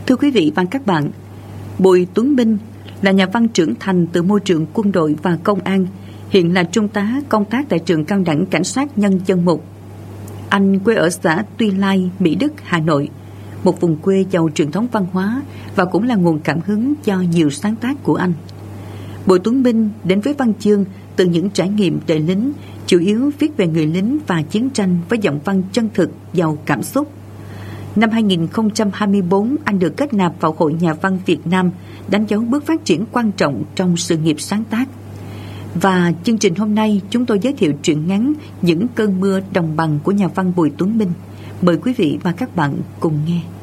Thưa quý vị và các bạn, Bùi Tuấn Minh là nhà văn trưởng thành từ môi trường quân đội và công an, hiện là trung tá công tác tại trường cao đẳng cảnh sát nhân dân 1. Anh quê ở xã Tuy Lai, Mỹ Đức, Hà Nội, một vùng quê giàu truyền thống văn hóa và cũng là nguồn cảm hứng cho nhiều sáng tác của anh. Bùi Tuấn Minh đến với văn chương từ những trải nghiệm đời lính, chủ yếu viết về người lính và chiến tranh với giọng văn chân thực, giàu cảm xúc. Năm 2024, anh được kết nạp vào Hội Nhà văn Việt Nam, đánh dấu bước phát triển quan trọng trong sự nghiệp sáng tác. Và chương trình hôm nay chúng tôi giới thiệu truyện ngắn Những cơn mưa đồng bằng của nhà văn Bùi Tuấn Minh. Mời quý vị và các bạn cùng nghe.